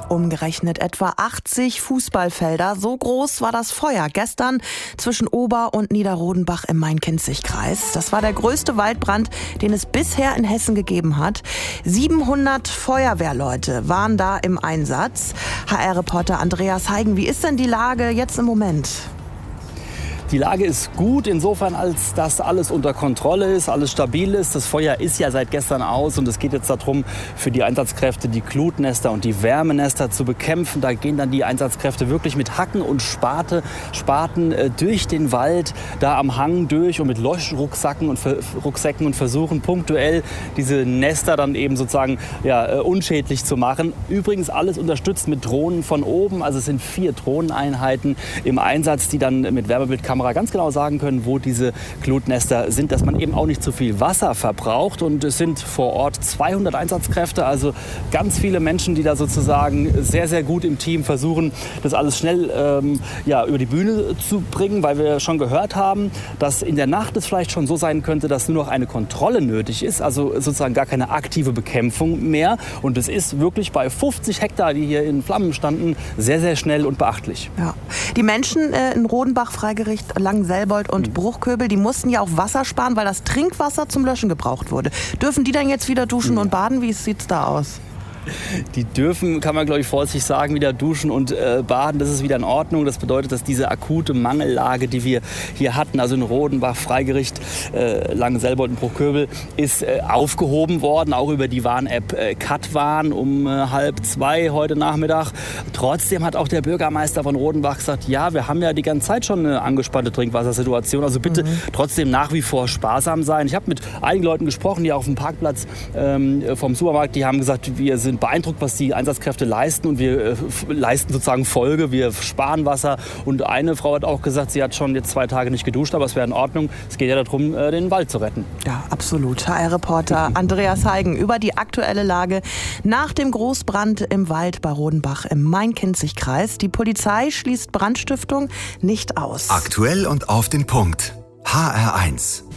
Umgerechnet etwa 80 Fußballfelder. So groß war das Feuer gestern zwischen Ober- und Niederrodenbach im Main-Kinzig-Kreis. Das war der größte Waldbrand, den es bisher in Hessen gegeben hat. 700 Feuerwehrleute waren da im Einsatz. HR-Reporter Andreas Heigen, wie ist denn die Lage jetzt im Moment? Die Lage ist gut, insofern, als dass alles unter Kontrolle ist, alles stabil ist. Das Feuer ist ja seit gestern aus und es geht jetzt darum, für die Einsatzkräfte die Glutnester und die Wärmenester zu bekämpfen. Da gehen dann die Einsatzkräfte wirklich mit Hacken und Spaten durch den Wald, da am Hang durch und mit Leuchtrucksäcken und versuchen punktuell diese Nester dann eben sozusagen unschädlich zu machen. Übrigens alles unterstützt mit Drohnen von oben. Also es sind 4 Drohneneinheiten im Einsatz, die dann mit Wärmebildkamera ganz genau sagen können, wo diese Glutnester sind, dass man eben auch nicht zu viel Wasser verbraucht. Und es sind vor Ort 200 Einsatzkräfte, also ganz viele Menschen, die da sozusagen sehr, sehr gut im Team versuchen, das alles schnell über die Bühne zu bringen, weil wir schon gehört haben, dass in der Nacht es vielleicht schon so sein könnte, dass nur noch eine Kontrolle nötig ist, also sozusagen gar keine aktive Bekämpfung mehr. Und es ist wirklich bei 50 Hektar, die hier in Flammen standen, sehr, sehr schnell und beachtlich. Ja. Die Menschen in Rodenbach, Freigericht, Langenselbold und Bruchköbel, die mussten ja auch Wasser sparen, weil das Trinkwasser zum Löschen gebraucht wurde. Dürfen die dann jetzt wieder duschen und baden? Wie sieht's da aus? Die dürfen, kann man glaube ich vorsichtig sagen, wieder duschen und baden. Das ist wieder in Ordnung. Das bedeutet, dass diese akute Mangellage, die wir hier hatten, also in Rodenbach, Freigericht, Langenselbold und Bruchköbel, ist aufgehoben worden. Auch über die Warn-App Katwarn um 1:30 heute Nachmittag. Trotzdem hat auch der Bürgermeister von Rodenbach gesagt, ja, wir haben ja die ganze Zeit schon eine angespannte Trinkwassersituation. Also bitte trotzdem nach wie vor sparsam sein. Ich habe mit einigen Leuten gesprochen, die auf dem Parkplatz vom Supermarkt, die haben gesagt, wir sind beeindruckt, was die Einsatzkräfte leisten und wir leisten sozusagen Folge, wir sparen Wasser. Und eine Frau hat auch gesagt, sie hat schon jetzt 2 Tage nicht geduscht, aber es wäre in Ordnung. Es geht ja darum, den Wald zu retten. Ja, absolut. HR-Reporter Andreas Heigen über die aktuelle Lage nach dem Großbrand im Wald bei Rodenbach im Main-Kinzig-Kreis. Die Polizei schließt Brandstiftung nicht aus. Aktuell und auf den Punkt. HR1.